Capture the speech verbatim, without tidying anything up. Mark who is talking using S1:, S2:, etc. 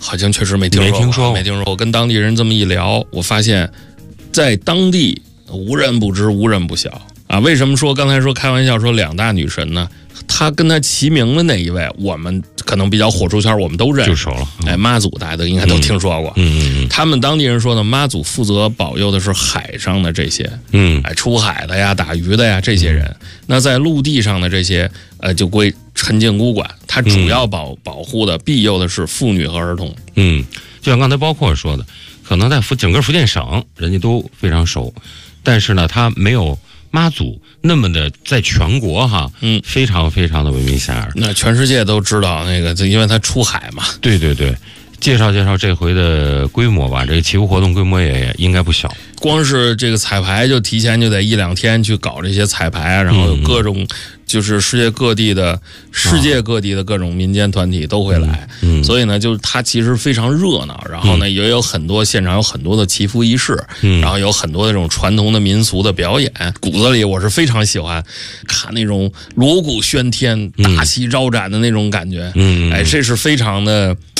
S1: 好像确实没听说过，
S2: 没听说过，
S1: 没听说过。我跟当地人这么一聊，我发现，在当地无人不知，无人不晓啊。为什么说刚才说开玩笑说两大女神呢？她跟她齐名的那一位，我们可能比较火出圈，我们都认识，
S2: 就熟了。
S1: 嗯、哎，妈祖大家都应该都听说过。
S2: 嗯嗯嗯。
S1: 他们当地人说呢，妈祖负责保佑的是海上的这些，
S2: 嗯，
S1: 哎，出海的呀、打鱼的呀这些人。嗯、那在陆地上的这些，呃，就归陈靖姑管。他主要保、嗯、保护的、庇佑的是妇女和儿童。
S2: 嗯，就像刚才包括说的，可能在福整个福建省，人家都非常熟，但是呢，他没有妈祖那么的在全国哈，嗯，非常非常的闻名遐迩。
S1: 那全世界都知道那个，因为他出海嘛。
S2: 对对对，介绍介绍这回的规模吧，这个祈福活动规模也应该不小。
S1: 光是这个彩排就提前就得一两天去搞这些彩排啊，然后有各种就是世界各地的、嗯、世界各地的各种民间团体都会来，嗯，所以呢，就是它其实非常热闹，然后呢，也有很多现场有很多的祈福仪式，嗯，然后有很多的这种传统的民俗的表演，骨子里我是非常喜欢看那种锣鼓喧天、大旗招展的那种感觉，嗯，哎，这是非常的